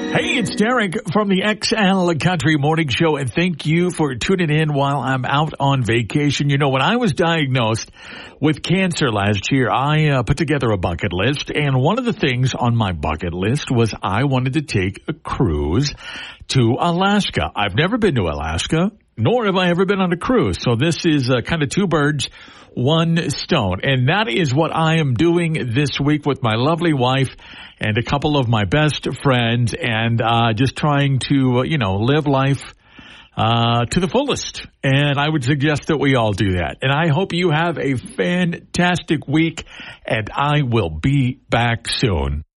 Hey, it's Derek from the XL Country Morning Show, and thank you for tuning in while I'm out on vacation. You know, when I was diagnosed with cancer last year, I put together a bucket list, and one of the things on my bucket list was I wanted to take a cruise to Alaska. I've never been to Alaska, nor have I ever been on a cruise, so this is kind of two birds, one stone, and that is what I am doing this week with my lovely wife and a couple of my best friends, and just trying to, live life to the fullest. And I would suggest that we all do that. And I hope you have a fantastic week, and I will be back soon.